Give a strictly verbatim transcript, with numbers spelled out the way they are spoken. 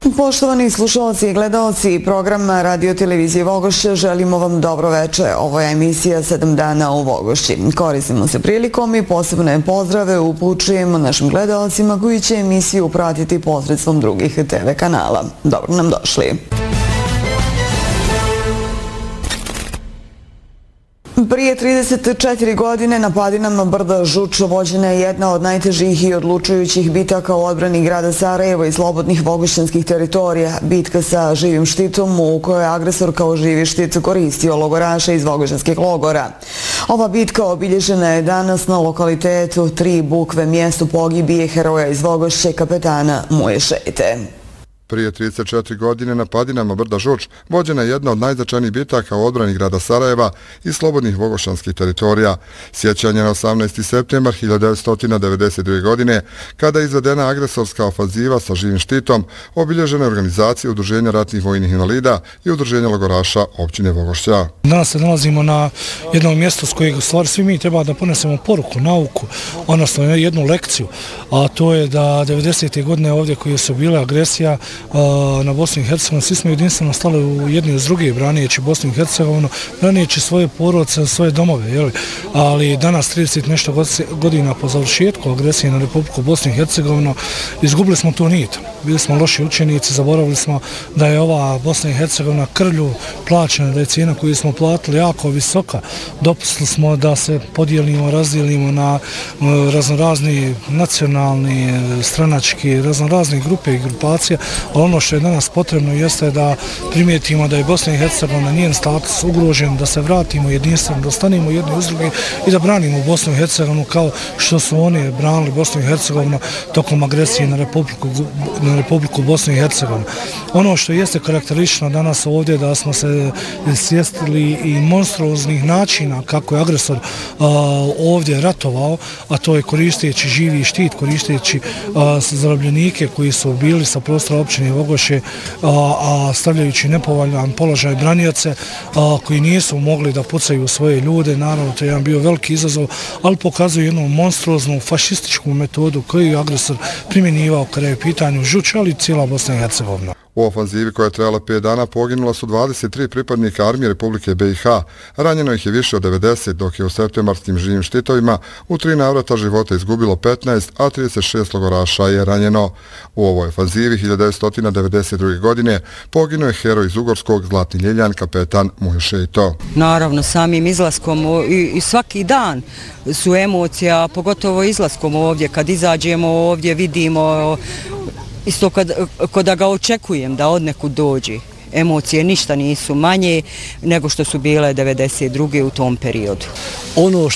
Poštovani slušalci i gledalci programa Radio Televizije Vogošće, želimo vam dobro veče. Ovo je emisija sedam dana u Vogošći. Koristimo se prilikom i posebne pozdrave upućujemo našim gledalcima koji će emisiju pratiti posredstvom drugih te ve kanala. Dobro nam došli. Prije trideset četiri godine na padinama brda Žuč vođena je jedna od najtežih i odlučujućih bitaka u odbrani grada Sarajevo i slobodnih vogošćanskih teritorija. Bitka sa živim štitom u kojoj je agresor kao živi štit koristio logoraše iz vogošćanskih logora. Ova bitka obilježena je danas na lokalitetu Tri Bukve, mjestu pogibije heroja iz Vogošće, kapetana Muje Šejte. Prije trideset četiri godine na padinama brda Žuč vođena je jedna od najznačajnijih bitaka u odbrani grada Sarajeva i slobodnih vogošćanskih teritorija. Sjećanje na osamnaesti septembar hiljadu devetsto devedeset druge. godine, kada je izvedena agresorska ofanziva sa živim štitom, obilježene organizacije Udruženja ratnih vojnih invalida i Udruženja logoraša općine Vogošća. Danas se nalazimo na jednom mjestu s kojeg stvari svi mi treba da ponesemo poruku, nauku, odnosno jednu lekciju, a to je da devedesete. godine ovdje koje su bile agresija na Bosnu i Hercegovinu, svi smo jedinstveno stali u jedni uz druge, branijeći Bosnu i Hercegovinu, branijeći svoje porodice, svoje domove, jeli? Ali danas, trideset nešto godina po završetku agresije na Republiku Bosnu i Hercegovinu, izgubili smo tu nit. Bili smo loši učenici, zaboravili smo da je ova Bosna i Hercegovina krlju plaćena, da je cijena koju smo platili jako visoka. Dopustili smo da se podijelimo, razdijelimo na raznorazni nacionalni, stranački, raznorazni grupe i grupacije. Ono što je danas potrebno jeste da primijetimo da je Bosna i Hercegovina, njen status ugrožen, da se vratimo jedinstveno, da stanemo jedni uz druge i da branimo Bosnu i Hercegovinu kao što su oni branili Bosnu i Hercegovinu tokom agresije na Republiku, na Republiku Bosnu i Hercegovinu. Ono što jeste karakteristično danas ovdje da smo se svjestili i monstruoznih načina kako je agresor a, ovdje ratovao, a to je koristeći živi štit, koristeći a, zarobljenike koji su bili sa prostora općine Vogošće, a, a stavljajući nepovoljan položaj branioce a, koji nisu mogli da pucaju svoje ljude. Naravno, to je jedan bio veliki izazov, ali pokazuje jednu monstruoznu fašističku metodu koju je agresor primjenjivao kada je u pitanju Žuč, ali i cijela Bosna i Hercegovina. U ofanzivi koja je trajala pet dana poginula su dvadeset tri pripadnika armije Republike be i ha. Ranjeno ih je više od devedeset, dok je u septembarskim živim štitovima u tri navrata života izgubilo petnaest, a trideset šest logoraša je ranjeno. U ovoj ofanzivi hiljadu devetsto devedeset druge. godine poginuo je heroj iz Ugorskog, Zlatni Ljiljan, kapetan Muje Šejte. Naravno, samim izlaskom i, i svaki dan su emocija, pogotovo izlaskom ovdje, kad izađemo ovdje vidimo isto kad, kad ga očekujem da od nekud dođe. Emocije ništa nisu manje nego što su bile devedeset druge. u tom periodu. Ono